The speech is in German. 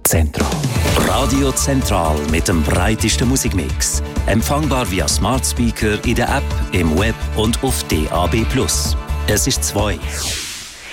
Zentral. Radio Zentral mit dem breitesten Musikmix. Empfangbar via Smart Speaker in der App, im Web und auf DAB+. Es ist 2.